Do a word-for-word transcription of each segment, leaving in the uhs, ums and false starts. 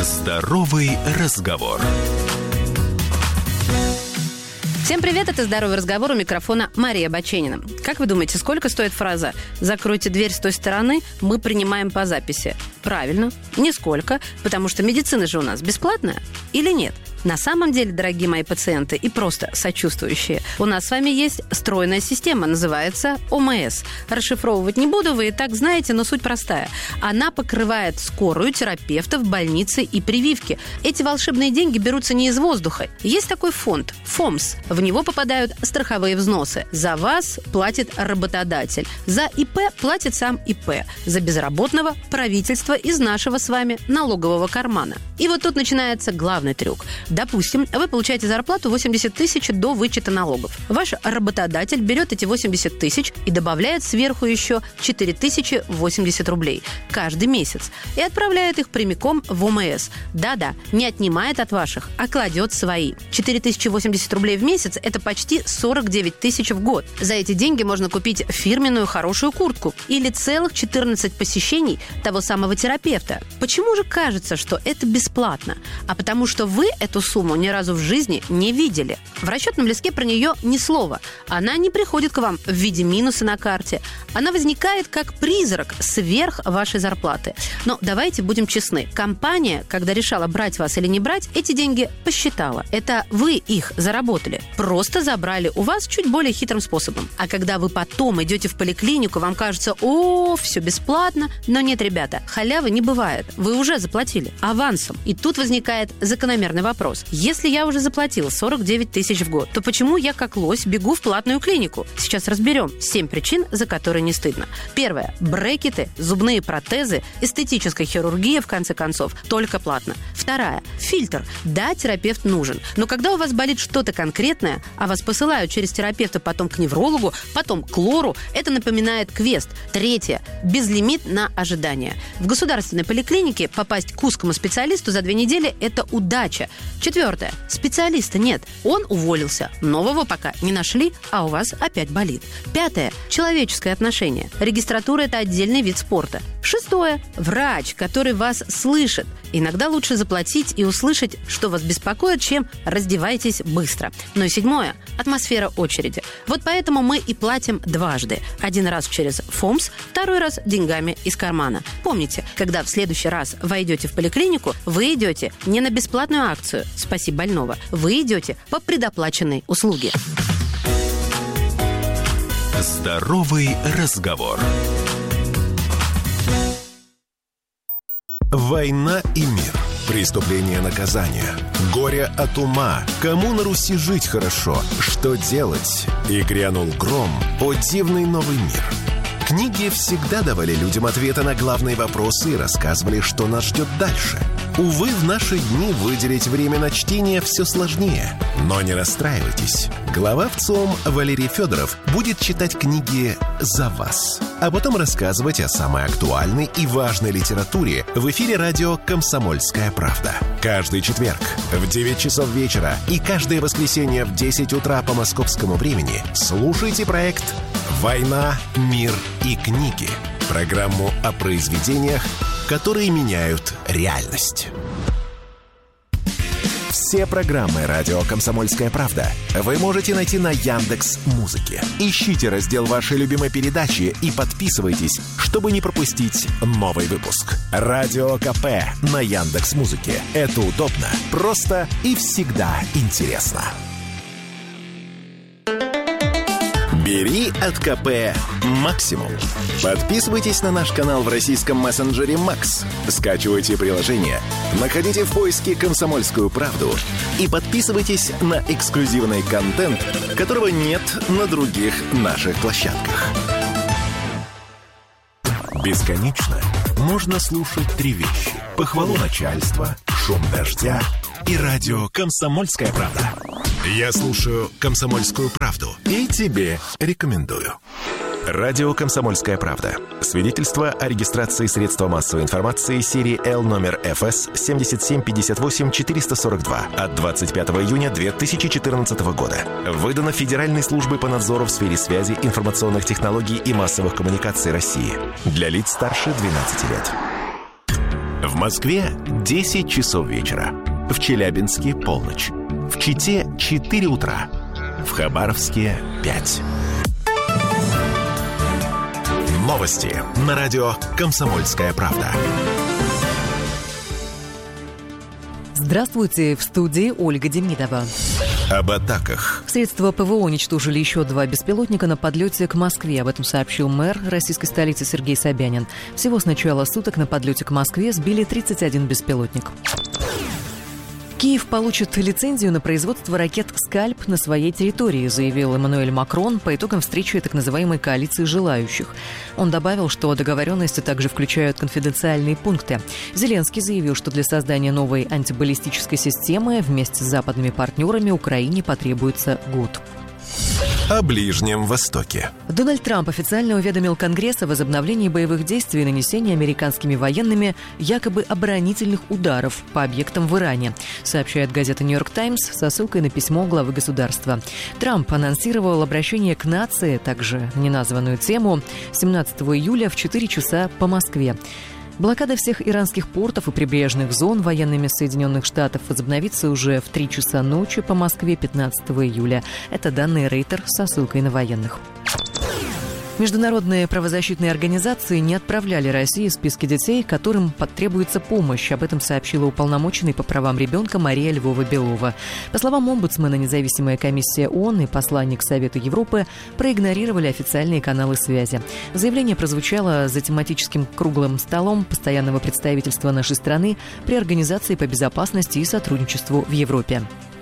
Здоровый разговор. Всем привет, это «Здоровый разговор», у микрофона Мария Баченина. Как вы думаете, сколько стоит фраза «закройте дверь с той стороны, мы принимаем по записи»? Правильно, нисколько, потому что медицина же у нас бесплатная или нет? На самом деле, дорогие мои пациенты и просто сочувствующие, у нас с вами есть стройная система, называется ОМС. Расшифровывать не буду, вы и так знаете, но суть простая. Она покрывает скорую, терапевтов, больницы и прививки. Эти волшебные деньги берутся не из воздуха. Есть такой фонд ФОМС. В него попадают страховые взносы. За вас платит работодатель. За ИП платит сам ИП. За безработного правительство из нашего с вами налогового кармана. И вот тут начинается главный трюк. Допустим, вы получаете зарплату восемьдесят тысяч до вычета налогов. Ваш работодатель берет эти восемьдесят тысяч и добавляет сверху еще четыре тысячи восемьдесят рублей каждый месяц и отправляет их прямиком в ОМС. Да-да, не отнимает от ваших, а кладет свои. четыре тысячи восемьдесят рублей в месяц – это почти сорок девять тысяч в год. За эти деньги можно купить фирменную хорошую куртку или целых четырнадцать посещений того самого терапевта. Почему же кажется, что это бесплатно? А потому что вы эту сумму ни разу в жизни не видели. В расчетном листке про нее ни слова. Она не приходит к вам в виде минуса на карте. Она возникает как призрак сверх вашей зарплаты. Но давайте будем честны. Компания, когда решала брать вас или не брать, эти деньги посчитала. Это вы их заработали. Просто забрали у вас чуть более хитрым способом. А когда вы потом идете в поликлинику, вам кажется: о, все бесплатно. Но нет, ребята, халявы не бывает. Вы уже заплатили авансом. И тут возникает закономерный вопрос. Если я уже заплатила сорок девять тысяч в год, то почему я как лось бегу в платную клинику? Сейчас разберем семь причин, за которые не стыдно. Первое. Брекеты, зубные протезы, эстетическая хирургия, в конце концов, только платно. Вторая. Фильтр. Да, терапевт нужен. Но когда у вас болит что-то конкретное, а вас посылают через терапевта потом к неврологу, потом к лору, это напоминает квест. Третье. Безлимит на ожидание. В государственной поликлинике попасть к узкому специалисту за две недели – это удача. Четвертое. Специалиста нет. Он уволился. Нового пока не нашли, а у вас опять болит. Пятое. Человеческое отношение. Регистратура – это отдельный вид спорта. Шестое. Врач, который вас слышит. Иногда лучше заплатить и услышать, что вас беспокоит, чем раздевайтесь быстро. Ну и седьмое. Атмосфера очереди. Вот поэтому мы и платим дважды. Один раз через ФОМС, второй раз деньгами из кармана. Помните, когда в следующий раз войдете в поликлинику, вы идете не на бесплатную акцию «Спаси больного», вы идете по предоплаченной услуге. Здоровый разговор. Война и мир. Преступление, наказание. Горе от ума. Кому на Руси жить хорошо? Что делать? И грянул гром. О, дивный новый мир. Книги всегда давали людям ответы на главные вопросы и рассказывали, что нас ждет дальше. Увы, в наши дни выделить время на чтение все сложнее. Но не расстраивайтесь. Глава ВЦИОМ Валерий Федоров будет читать книги за вас, а потом рассказывать о самой актуальной и важной литературе в эфире радио «Комсомольская правда». Каждый четверг в девять часов вечера и каждое воскресенье в десять утра по московскому времени слушайте проект «Война, мир и книги». Программу о произведениях, которые меняют реальность. Все программы радио «Комсомольская правда» вы можете найти на Яндекс.Музыке. Ищите раздел вашей любимой передачи и подписывайтесь, чтобы не пропустить новый выпуск. Радио КП на Яндекс.Музыке. Это удобно, просто и всегда интересно. Бери от КП максимум. Подписывайтесь на наш канал в российском мессенджере Макс. Скачивайте приложение, находите в поиске «Комсомольскую правду» и подписывайтесь на эксклюзивный контент, которого нет на других наших площадках. Бесконечно можно слушать три вещи: похвалу начальства, шум дождя и радио «Комсомольская правда». Я слушаю «Комсомольскую правду» и тебе рекомендую. Радио «Комсомольская правда». Свидетельство о регистрации средства массовой информации серии Л номер эф эс семь семь пять восемь четыре сорок два от двадцать пятого июня две тысячи четырнадцатого года. Выдано Федеральной службой по надзору в сфере связи, информационных технологий и массовых коммуникаций России. Для лиц старше двенадцати лет. В Москве десять часов вечера. В Челябинске полночь. В Чите четыре утра. В Хабаровске пять. Новости на радио «Комсомольская правда». Здравствуйте, в студии Ольга Демидова. Об атаках. Средства ПВО уничтожили еще два беспилотника на подлете к Москве. Об этом сообщил мэр российской столицы Сергей Собянин. Всего с начала суток на подлете к Москве сбили тридцать один беспилотник. Киев получит лицензию на производство ракет «Скальп» на своей территории, заявил Эммануэль Макрон по итогам встречи так называемой коалиции желающих. Он добавил, что договоренности также включают конфиденциальные пункты. Зеленский заявил, что для создания новой антибаллистической системы вместе с западными партнерами Украине потребуется год. О Ближнем Востоке. Дональд Трамп официально уведомил Конгресс о возобновлении боевых действий и нанесении американскими военными якобы оборонительных ударов по объектам в Иране, сообщает газета «Нью-Йорк Таймс» со ссылкой на письмо главы государства. Трамп анонсировал обращение к нации, также неназванную тему, семнадцатого июля в четыре часа по Москве. Блокада всех иранских портов и прибрежных зон военными Соединенных Штатов возобновится уже в три часа ночи по Москве пятнадцатого июля. Это данные Рейтер со ссылкой на военных. Международные правозащитные организации не отправляли России списки детей, которым потребуется помощь. Об этом сообщила уполномоченный по правам ребенка Мария Львова-Белова. По словам омбудсмена, независимая комиссия ООН и посланник Совета Европы проигнорировали официальные каналы связи. Заявление прозвучало за тематическим круглым столом постоянного представительства нашей страны при Организации по безопасности и сотрудничеству в Европе.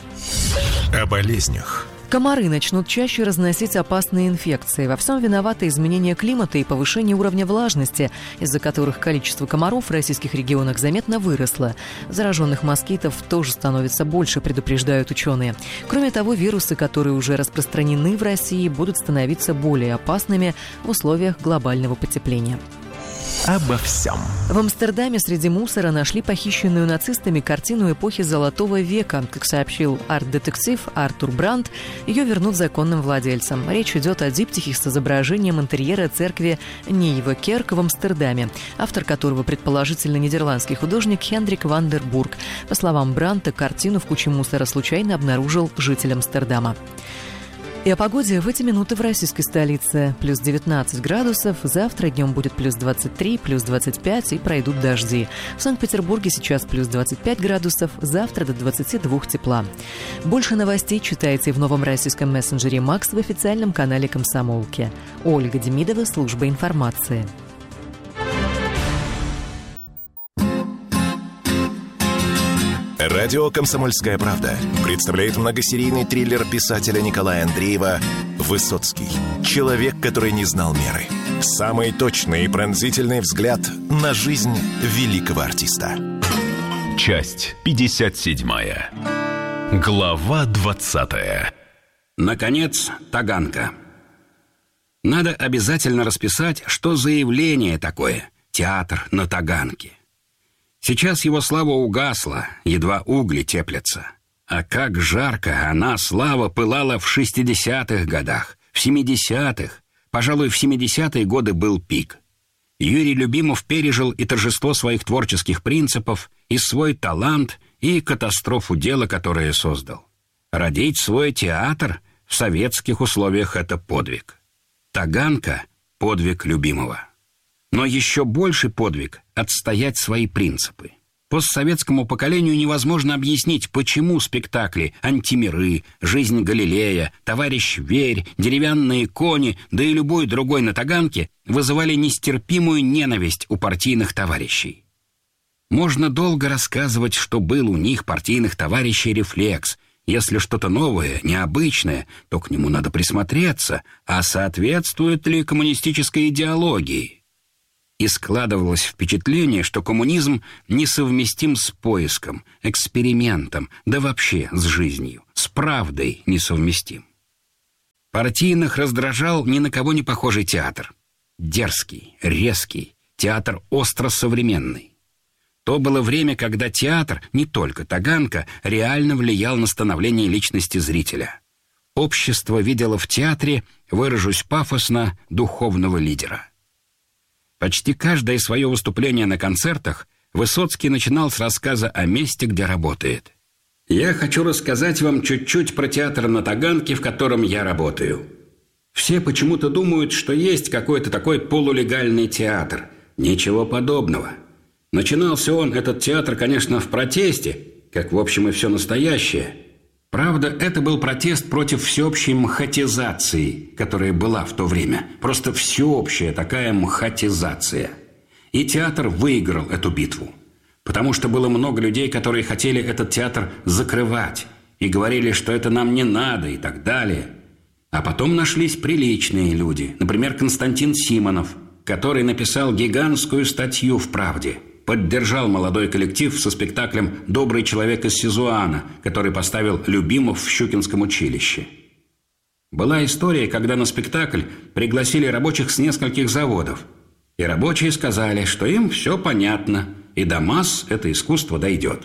О болезнях. Комары начнут чаще разносить опасные инфекции. Во всем виноваты изменения климата и повышение уровня влажности, из-за которых количество комаров в российских регионах заметно выросло. Зараженных москитов тоже становится больше, предупреждают ученые. Кроме того, вирусы, которые уже распространены в России, будут становиться более опасными в условиях глобального потепления. Обо всем. В Амстердаме среди мусора нашли похищенную нацистами картину эпохи Золотого века. Как сообщил арт-детектив Артур Брандт, ее вернут законным владельцам. Речь идет о диптихе с изображением интерьера церкви Nieuwe Kerk в Амстердаме, автор которого предположительно нидерландский художник Хендрик ван дер Бург. По словам Брандта, картину в куче мусора случайно обнаружил житель Амстердама. И о погоде в эти минуты в российской столице. Плюс девятнадцать градусов, завтра днем будет плюс двадцать три, плюс двадцать пять и пройдут дожди. В Санкт-Петербурге сейчас плюс двадцать пять градусов, завтра до двадцати двух тепла. Больше новостей читайте в новом российском мессенджере «Макс» в официальном канале «Комсомолки». Ольга Демидова, служба информации. Радио «Комсомольская правда» представляет многосерийный триллер писателя Николая Андреева «Высоцкий. Человек, который не знал меры». Самый точный и пронзительный взгляд на жизнь великого артиста. Часть пятьдесят седьмая. Глава двадцатая. Наконец, Таганка. Надо обязательно расписать, что за явление такое театр на Таганке. Сейчас его слава угасла, едва угли теплятся. А как жарко она, слава, пылала в шестидесятых годах, в семидесятых. Пожалуй, в семидесятые годы был пик. Юрий Любимов пережил и торжество своих творческих принципов, и свой талант, и катастрофу дела, которое создал. Родить свой театр в советских условиях — это подвиг. Таганка — подвиг Любимова. Но еще больший подвиг — отстоять свои принципы. Постсоветскому поколению невозможно объяснить, почему спектакли «Антимиры», «Жизнь Галилея», «Товарищ Верь», «Деревянные кони», да и любой другой на Таганке вызывали нестерпимую ненависть у партийных товарищей. Можно долго рассказывать, что был у них, партийных товарищей, рефлекс. Если что-то новое, необычное, то к нему надо присмотреться, а соответствует ли коммунистической идеологии. И складывалось впечатление, что коммунизм несовместим с поиском, экспериментом, да вообще с жизнью, с правдой несовместим. Партийных раздражал ни на кого не похожий театр. Дерзкий, резкий, театр остро современный. То было время, когда театр, не только Таганка, реально влиял на становление личности зрителя. Общество видело в театре, выражусь пафосно, духовного лидера. Почти каждое свое выступление на концертах Высоцкий начинал с рассказа о месте, где работает. «Я хочу рассказать вам чуть-чуть про театр на Таганке, в котором я работаю. Все почему-то думают, что есть какой-то такой полулегальный театр. Ничего подобного. Начинался он, этот театр, конечно, в протесте, как, в общем, и все настоящее. Правда, это был протест против всеобщей мхатизации, которая была в то время. Просто всеобщая такая мхатизация. И театр выиграл эту битву. Потому что было много людей, которые хотели этот театр закрывать и говорили, что это нам не надо и так далее. А потом нашлись приличные люди. Например, Константин Симонов, который написал гигантскую статью в «Правде». Поддержал молодой коллектив со спектаклем «Добрый человек из Сизуана», который поставил Любимов в Щукинском училище. Была история, когда на спектакль пригласили рабочих с нескольких заводов. И рабочие сказали, что им все понятно, и до масс это искусство дойдет.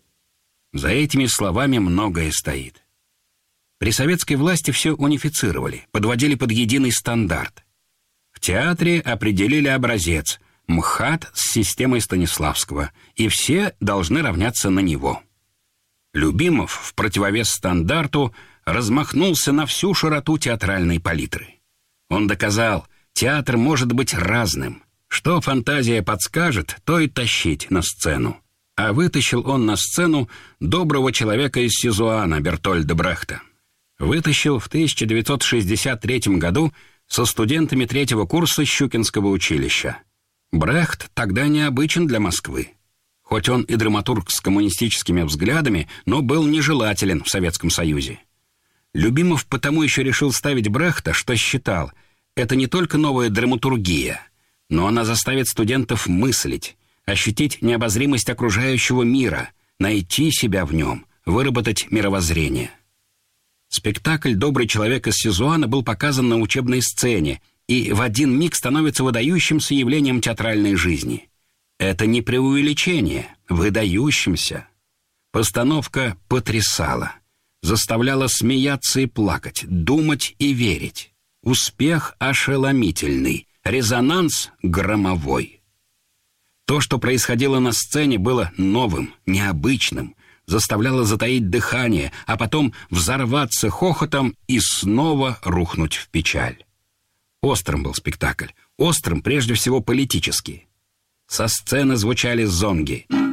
За этими словами многое стоит. При советской власти все унифицировали, подводили под единый стандарт. В театре определили образец – МХАТ с системой Станиславского, и все должны равняться на него. Любимов в противовес стандарту размахнулся на всю широту театральной палитры. Он доказал, театр может быть разным. Что фантазия подскажет, то и тащить на сцену. А вытащил он на сцену доброго человека из Сизуана Бертольда Брехта. Вытащил в тысяча девятьсот шестьдесят третьем году со студентами третьего курса Щукинского училища. Брехт тогда необычен для Москвы. Хоть он и драматург с коммунистическими взглядами, но был нежелателен в Советском Союзе. Любимов потому еще решил ставить Брехта, что считал, это не только новая драматургия, но она заставит студентов мыслить, ощутить необозримость окружающего мира, найти себя в нем, выработать мировоззрение. Спектакль «Добрый человек из Сизуана» был показан на учебной сцене и в один миг становится выдающимся явлением театральной жизни. Это не преувеличение, выдающимся. Постановка потрясала, заставляла смеяться и плакать, думать и верить. Успех ошеломительный, резонанс громовой. То, что происходило на сцене, было новым, необычным, заставляло затаить дыхание, а потом взорваться хохотом и снова рухнуть в печаль. Острым был спектакль, острым прежде всего политически. Со сцены звучали зонги.